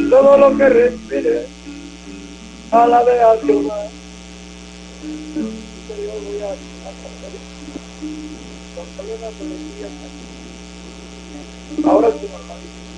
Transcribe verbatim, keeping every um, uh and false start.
todo lo que respire, alabe a Jehová. Yo voy a, a, a, a, a, a, a, a, a, a, a, ahora sí, hermano.